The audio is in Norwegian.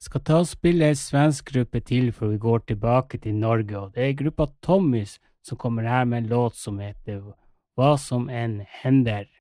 Skal ta og spille en svensk gruppe til før vi går tilbake til Norge, og det er gruppa Tommys som kommer her med en låt som heter Hva som enn hender.